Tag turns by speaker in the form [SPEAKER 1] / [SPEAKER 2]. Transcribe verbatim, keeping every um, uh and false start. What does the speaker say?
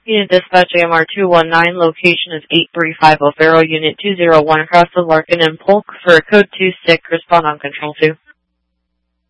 [SPEAKER 1] Unit Dispatch A M R two one nine, location is eight three five zero, Unit two zero one across the Larkin and Polk for code two six, respond on control two.